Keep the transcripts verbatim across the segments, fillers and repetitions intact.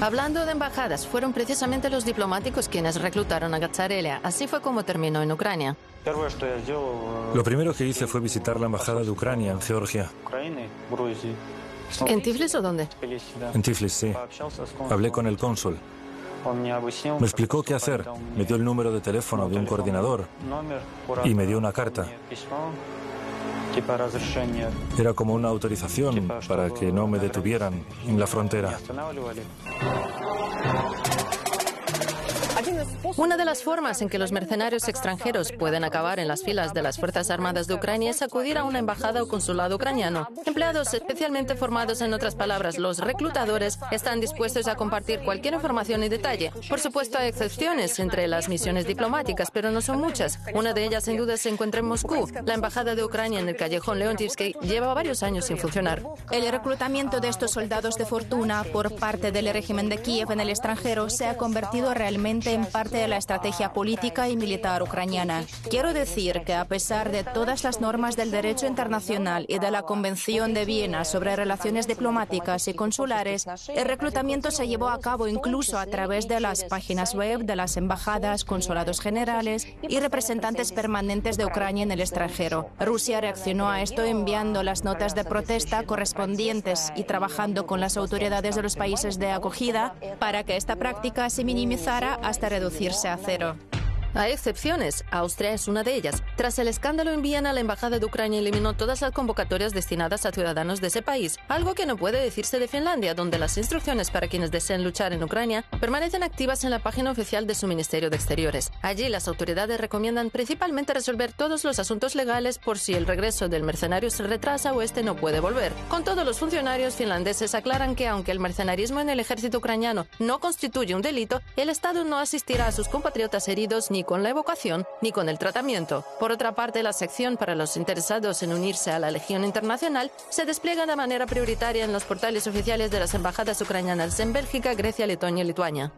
Hablando de embajadas, fueron precisamente los diplomáticos quienes reclutaron a Gatzarelia. Así fue como terminó en Ucrania. Lo primero que hice fue visitar la embajada de Ucrania en Georgia. ¿En Tiflis o dónde? En Tiflis, sí. Hablé con el cónsul. Me explicó qué hacer. Me dio el número de teléfono de un coordinador y me dio una carta. Era como una autorización para que no me detuvieran en la frontera. Una de las formas en que los mercenarios extranjeros pueden acabar en las filas de las Fuerzas Armadas de Ucrania es acudir a una embajada o consulado ucraniano. Empleados especialmente formados, en otras palabras, los reclutadores, están dispuestos a compartir cualquier información y detalle. Por supuesto, hay excepciones entre las misiones diplomáticas, pero no son muchas. Una de ellas, sin duda, se encuentra en Moscú. La embajada de Ucrania en el callejón Leontivsky lleva varios años sin funcionar. El reclutamiento de estos soldados de fortuna por parte del régimen de Kiev en el extranjero se ha convertido realmente en parte de la estrategia política y militar ucraniana. Quiero decir que a pesar de todas las normas del derecho internacional y de la Convención de Viena sobre relaciones diplomáticas y consulares, el reclutamiento se llevó a cabo incluso a través de las páginas web de las embajadas, consulados generales y representantes permanentes de Ucrania en el extranjero. Rusia reaccionó a esto enviando las notas de protesta correspondientes y trabajando con las autoridades de los países de acogida para que esta práctica se minimizara hasta reducirse a cero. Hay excepciones. Austria es una de ellas. Tras el escándalo en Viena, la Embajada de Ucrania eliminó todas las convocatorias destinadas a ciudadanos de ese país, algo que no puede decirse de Finlandia, donde las instrucciones para quienes deseen luchar en Ucrania permanecen activas en la página oficial de su Ministerio de Exteriores. Allí, las autoridades recomiendan principalmente resolver todos los asuntos legales por si el regreso del mercenario se retrasa o este no puede volver. Con todo, los funcionarios finlandeses aclaran que, aunque el mercenarismo en el ejército ucraniano no constituye un delito, el Estado no asistirá a sus compatriotas heridos ni con la evacuación ni con el tratamiento. Por otra parte, la sección para los interesados en unirse a la Legión Internacional se despliega de manera prioritaria en los portales oficiales de las embajadas ucranianas en Bélgica, Grecia, Letonia y Lituania.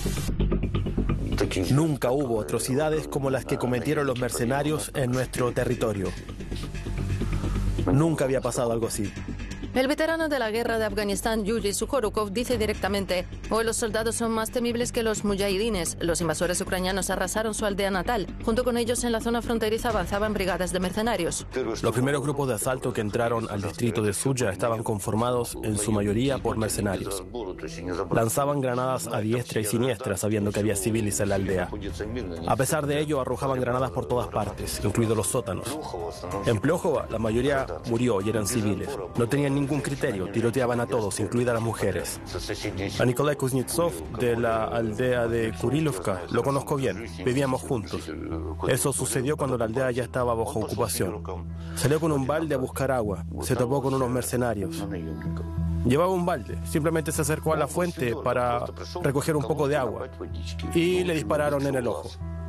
Nunca hubo atrocidades como las que cometieron los mercenarios en nuestro territorio. Nunca había pasado algo así. El veterano de la guerra de Afganistán, Yury Sukhorukov, dice directamente: hoy los soldados son más temibles que los mujahidines. Los invasores ucranianos arrasaron su aldea natal. Junto con ellos, en la zona fronteriza avanzaban brigadas de mercenarios. Los primeros grupos de asalto que entraron al distrito de Suya estaban conformados en su mayoría por mercenarios. Lanzaban granadas a diestra y siniestra sabiendo que había civiles en la aldea. A pesar de ello, arrojaban granadas por todas partes, incluidos los sótanos. En Plokhova, la mayoría murió y eran civiles. No tenían ningún criterio, tiroteaban a todos, incluidas las mujeres. A Nikolai Kuznetsov, de la aldea de Kurilovka, lo conozco bien, vivíamos juntos. Eso sucedió cuando la aldea ya estaba bajo ocupación. Salió con un balde a buscar agua, se topó con unos mercenarios. Llevaba un balde, simplemente se acercó a la fuente para recoger un poco de agua y le dispararon en el ojo.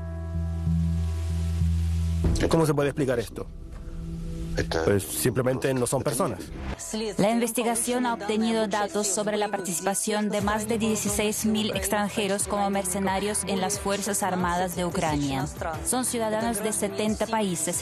¿Cómo se puede explicar esto? Pues simplemente no son personas. La investigación ha obtenido datos sobre la participación de más de dieciséis mil extranjeros como mercenarios en las Fuerzas Armadas de Ucrania. Son ciudadanos de setenta países